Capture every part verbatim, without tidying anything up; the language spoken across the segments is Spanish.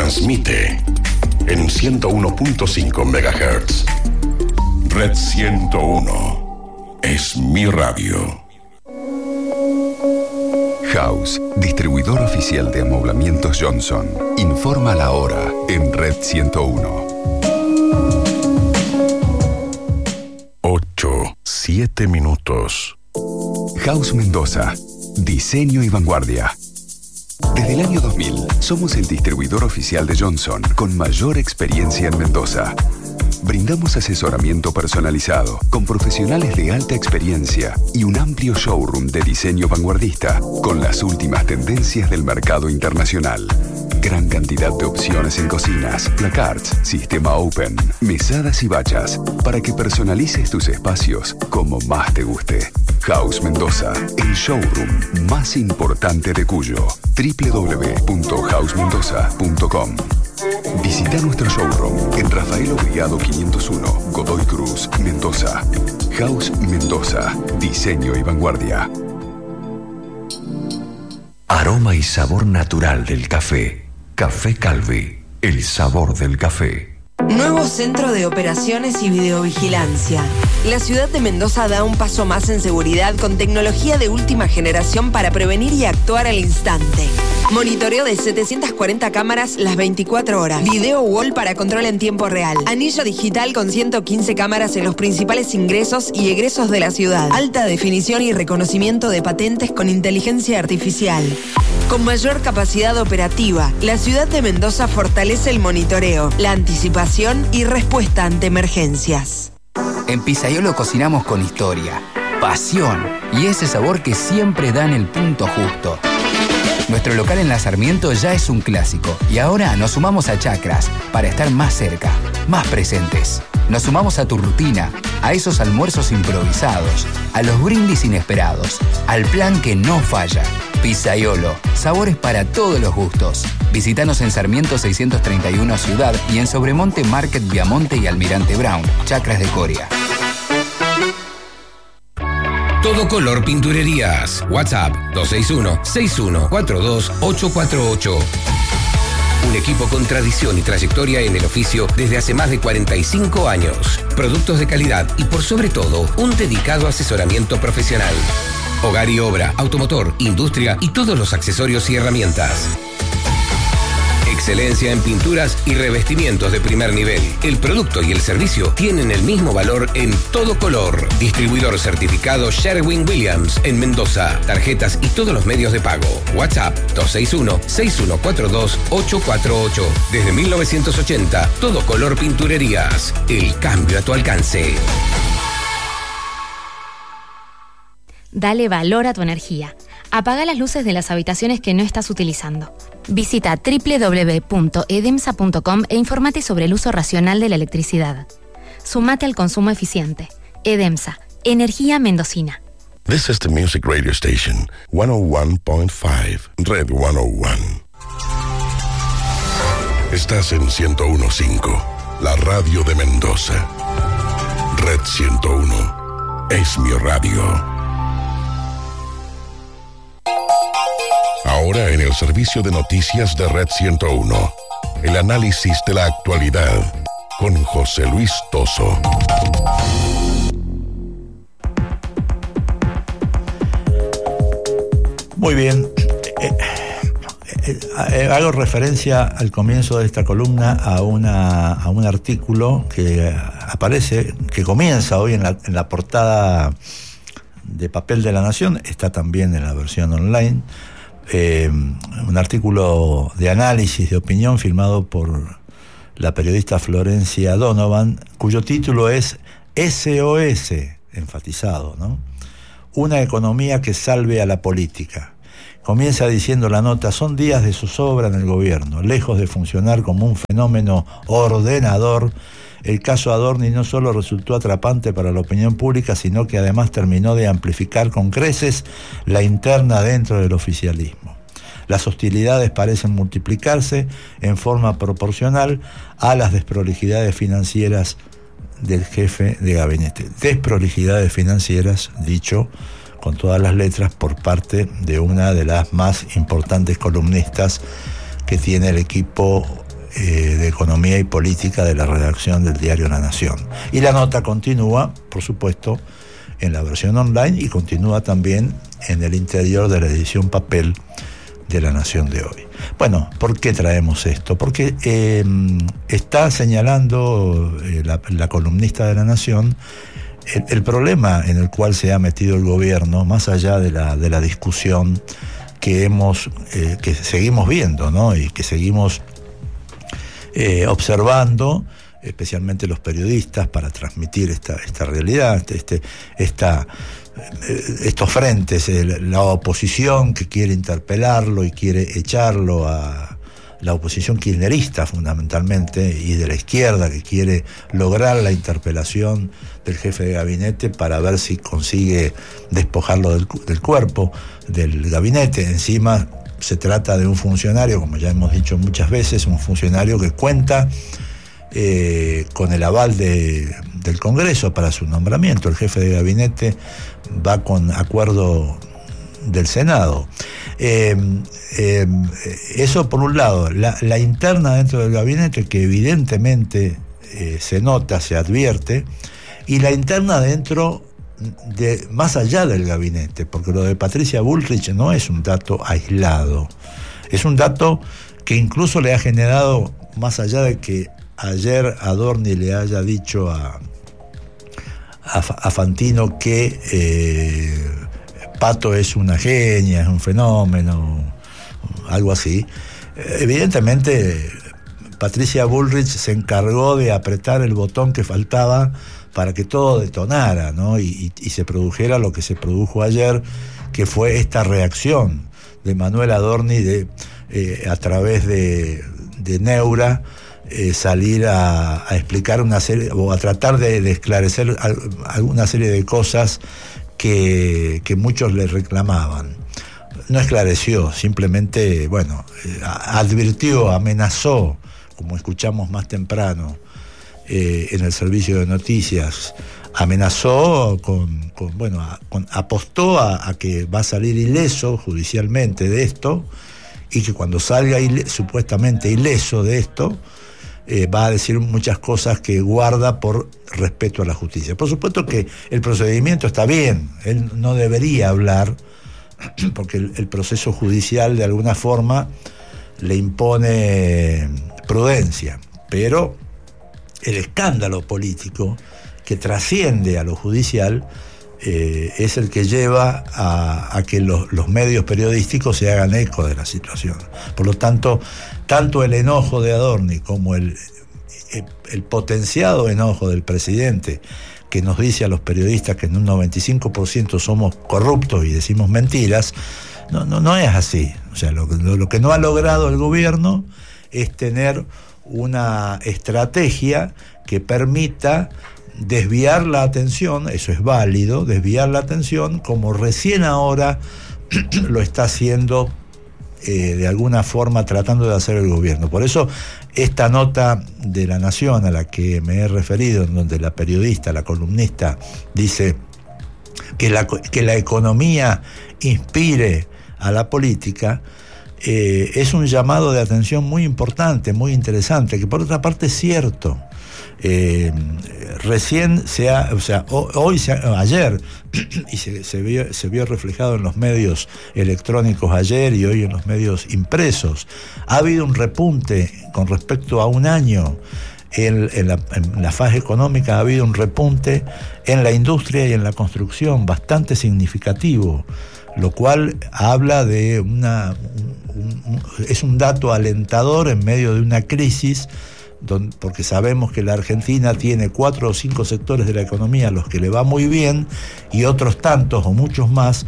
transmite en ciento uno punto cinco megahertz. Red ciento uno es mi radio. House, distribuidor oficial de amoblamientos Johnson. Informa la hora en Red ciento uno. Ocho, siete minutos. House Mendoza. Diseño y vanguardia. Desde el año dos mil, somos el distribuidor oficial de Johnson con mayor experiencia en Mendoza. Brindamos asesoramiento personalizado con profesionales de alta experiencia y un amplio showroom de diseño vanguardista con las últimas tendencias del mercado internacional. Gran cantidad de opciones en cocinas, placards, sistema open, mesadas y bachas para que personalices tus espacios como más te guste. House Mendoza, el showroom más importante de Cuyo. doble u doble u doble u punto house mendoza punto com. Visita nuestro showroom en Rafael Obligado quinientos uno, Godoy Cruz, Mendoza. House Mendoza, diseño y vanguardia. Aroma y sabor natural del café. Café Calvi, el sabor del café. Nuevo centro de operaciones y videovigilancia. La ciudad de Mendoza da un paso más en seguridad con tecnología de última generación para prevenir y actuar al instante. Monitoreo de setecientas cuarenta cámaras las veinticuatro horas. Video wall para control en tiempo real. Anillo digital con ciento quince cámaras en los principales ingresos y egresos de la ciudad. Alta definición y reconocimiento de patentes con inteligencia artificial. Con mayor capacidad operativa, la ciudad de Mendoza fortalece el monitoreo, la anticipación y respuesta ante emergencias. En Pizzaiolo cocinamos con historia, pasión y ese sabor que siempre dan el punto justo. Nuestro local en La Sarmiento ya es un clásico y ahora nos sumamos a Chacras para estar más cerca, más presentes. Nos sumamos a tu rutina, a esos almuerzos improvisados, a los brindis inesperados, al plan que no falla. Pizzaiolo, sabores para todos los gustos. Visítanos en Sarmiento seiscientos treinta y uno Ciudad y en Sobremonte Market Viamonte y Almirante Brown, Chacras de Coria. Todo Color Pinturerías. WhatsApp dos seis uno, seis uno cuatro dos, ocho cuatro ocho. Un equipo con tradición y trayectoria en el oficio desde hace más de cuarenta y cinco años. Productos de calidad y por sobre todo, un dedicado asesoramiento profesional. Hogar y obra, automotor, industria y todos los accesorios y herramientas. Excelencia en pinturas y revestimientos de primer nivel. El producto y el servicio tienen el mismo valor en Todo Color. Distribuidor certificado Sherwin-Williams en Mendoza. Tarjetas y todos los medios de pago. WhatsApp dos seis uno, seis uno cuatro dos, ocho cuatro ocho. Desde mil novecientos ochenta, Todo Color Pinturerías. El cambio a tu alcance. Dale valor a tu energía. Apaga las luces de las habitaciones que no estás utilizando. Visita doble u doble u doble u punto edemsa punto com e infórmate sobre el uso racional de la electricidad. Sumate al consumo eficiente. Edemsa, energía mendocina. This is the music radio station, ciento uno punto cinco, Red ciento uno. Estás en ciento uno punto cinco, la radio de Mendoza. Red ciento uno es mi radio. Ahora en el servicio de noticias de Red ciento uno, el análisis de la actualidad con José Luis Toso. Muy bien. Eh, eh, eh, hago referencia al comienzo de esta columna a, una, a un artículo que aparece, que comienza hoy en la, en la portada de papel de La Nación, está también en la versión online. Eh, un artículo de análisis, de opinión, firmado por la periodista Florencia Donovan, cuyo título es S O S, enfatizado, ¿no? Una economía que salve a la política. Comienza diciendo la nota: son días de zozobra en el gobierno, lejos de funcionar como un fenómeno ordenador. El caso Adorni no solo resultó atrapante para la opinión pública, sino que además terminó de amplificar con creces la interna dentro del oficialismo. Las hostilidades parecen multiplicarse en forma proporcional a las desprolijidades financieras del jefe de gabinete. Desprolijidades financieras, dicho con todas las letras, por parte de una de las más importantes columnistas que tiene el equipo eh, de Economía y Política de la redacción del diario La Nación. Y la nota continúa, por supuesto, en la versión online y continúa también en el interior de la edición papel de La Nación de hoy. Bueno, ¿por qué traemos esto? Porque eh, está señalando eh, la, la columnista de La Nación el, el problema en el cual se ha metido el gobierno, más allá de la, de la discusión que hemos, eh, que seguimos viendo, ¿no? Y que seguimos eh, observando, especialmente los periodistas, para transmitir esta, esta realidad, este, esta, estos frentes, la oposición que quiere interpelarlo y quiere echarlo a la oposición kirchnerista fundamentalmente, y de la izquierda que quiere lograr la interpelación del jefe de gabinete para ver si consigue despojarlo del, del cuerpo del gabinete. Encima se trata de un funcionario, como ya hemos dicho muchas veces, un funcionario que cuenta Eh, con el aval de, del Congreso para su nombramiento. El jefe de gabinete va con acuerdo del Senado. Eh, eh, eso por un lado. La, la interna dentro del gabinete, que evidentemente eh, se nota, se advierte, y la interna dentro de, más allá del gabinete, porque lo de Patricia Bullrich no es un dato aislado, es un dato que incluso le ha generado, más allá de que ayer Adorni le haya dicho a, a, a Fantino que eh, Pato es una genia, es un fenómeno, algo así. Evidentemente, Patricia Bullrich se encargó de apretar el botón que faltaba para que todo detonara, ¿no? Y, y, y se produjera lo que se produjo ayer, que fue esta reacción de Manuel Adorni de, eh, a través de, de Neura, Eh, salir a, a explicar una serie o a tratar de, de esclarecer al, alguna serie de cosas que, que muchos le reclamaban. No esclareció, simplemente, bueno, eh, advirtió, amenazó, como escuchamos más temprano eh, en el servicio de noticias, amenazó con, con bueno, a, con, apostó a, a que va a salir ileso judicialmente de esto, y que cuando salga ile, supuestamente ileso de esto, Eh, va a decir muchas cosas que guarda por respeto a la justicia. Por supuesto que el procedimiento está bien, él no debería hablar, porque el, el proceso judicial de alguna forma le impone prudencia, pero el escándalo político que trasciende a lo judicial eh, es el que lleva a, a que los, los medios periodísticos se hagan eco de la situación. Por lo tanto, tanto el enojo de Adorni como el, el, el potenciado enojo del presidente, que nos dice a los periodistas que en un noventa y cinco por ciento somos corruptos y decimos mentiras, no, no, no es así. O sea, lo, lo, lo que no ha logrado el gobierno es tener una estrategia que permita desviar la atención, eso es válido, desviar la atención, como recién ahora lo está haciendo eh, de alguna forma tratando de hacer el gobierno. Por eso esta nota de La Nación a la que me he referido, en donde la periodista, la columnista, dice que la, que la economía inspire a la política, eh, es un llamado de atención muy importante, muy interesante, que por otra parte es cierto. Eh, recién se ha, o sea, hoy, se ha, ayer, y se, se, vio, se vio reflejado en los medios electrónicos ayer y hoy en los medios impresos, ha habido un repunte con respecto a un año. En, en, la, en la fase económica ha habido un repunte en la industria y en la construcción bastante significativo, lo cual habla de una, un, un, es un dato alentador en medio de una crisis, don, porque sabemos que la Argentina tiene cuatro o cinco sectores de la economía a los que le va muy bien, y otros tantos o muchos más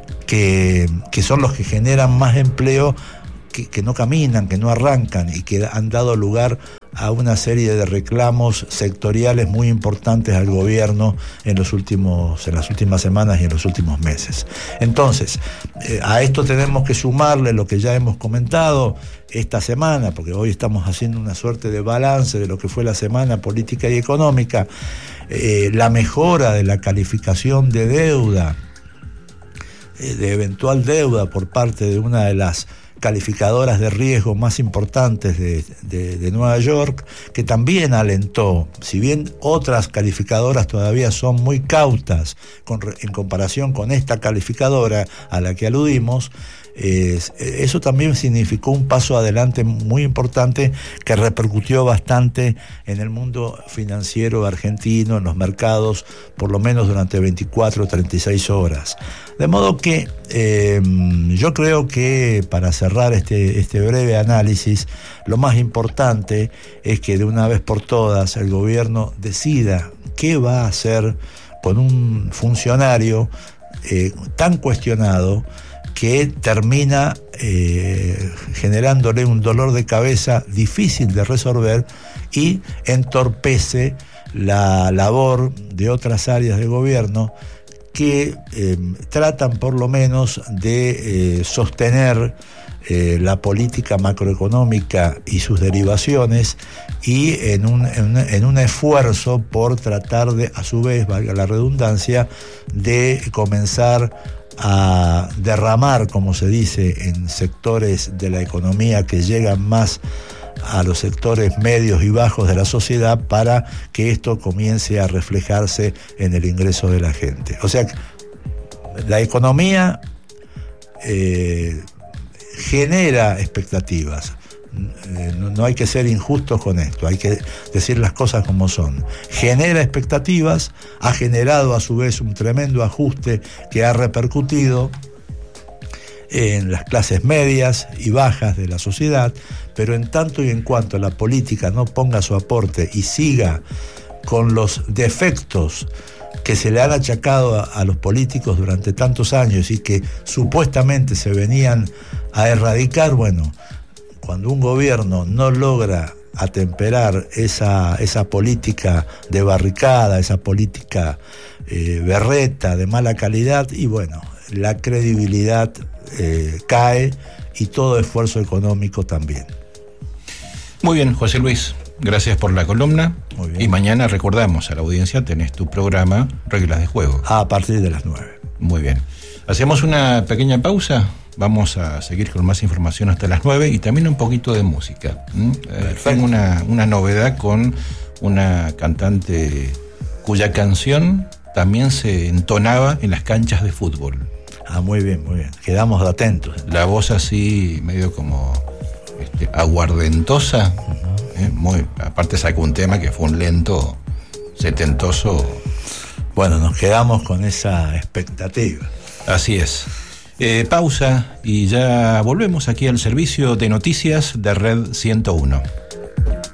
que, que son los que generan más empleo, que, que no caminan, que no arrancan, y que han dado lugar a una serie de reclamos sectoriales muy importantes al gobierno en los últimos, en las últimas semanas y en los últimos meses. Entonces, eh, a esto tenemos que sumarle lo que ya hemos comentado esta semana, porque hoy estamos haciendo una suerte de balance de lo que fue la semana política y económica, eh, la mejora de la calificación de deuda, eh, de eventual deuda por parte de una de las calificadoras de riesgo más importantes de, de, de Nueva York, que también alentó, si bien otras calificadoras todavía son muy cautas con, en comparación con esta calificadora a la que aludimos, eh, eso también significó un paso adelante muy importante que repercutió bastante en el mundo financiero argentino, en los mercados, por lo menos durante veinticuatro o treinta y seis horas. De modo que eh, yo creo que para cerrar este, este breve análisis, lo más importante es que de una vez por todas el gobierno decida qué va a hacer con un funcionario eh, tan cuestionado que termina eh, generándole un dolor de cabeza difícil de resolver y entorpece la labor de otras áreas de gobierno que eh, tratan por lo menos de eh, sostener eh, la política macroeconómica y sus derivaciones, y en un, en, en un esfuerzo por tratar de, a su vez, valga la redundancia, de comenzar a derramar, como se dice, en sectores de la economía que llegan más a los sectores medios y bajos de la sociedad, para que esto comience a reflejarse en el ingreso de la gente. O sea, la economía eh, genera expectativas. Eh, no, no hay que ser injustos con esto, hay que decir las cosas como son. Genera expectativas, ha generado a su vez un tremendo ajuste que ha repercutido en las clases medias y bajas de la sociedad, pero en tanto y en cuanto la política no ponga su aporte y siga con los defectos que se le han achacado a, a los políticos durante tantos años y que supuestamente se venían a erradicar, bueno, cuando un gobierno no logra atemperar esa, esa política de barricada, esa política eh, berreta, de mala calidad, y bueno, la credibilidad eh, cae, y todo esfuerzo económico también. Muy bien, José Luis, gracias por la columna. Muy bien. Y mañana, recordamos a la audiencia, tenés tu programa Reglas de Juego. A partir de las nueve. Muy bien. Hacemos una pequeña pausa. Vamos a seguir con más información hasta las nueve y también un poquito de música. ¿Mm? Eh, tengo una, una novedad con una cantante cuya canción también se entonaba en las canchas de fútbol. Ah, muy bien, muy bien. Quedamos atentos. La voz así, medio como este, aguardentosa. Uh-huh. eh, muy, aparte sacó un tema que fue un lento setentoso. Bueno, nos quedamos con esa expectativa. Así es. Eh, pausa y ya volvemos aquí al servicio de noticias de Red ciento uno.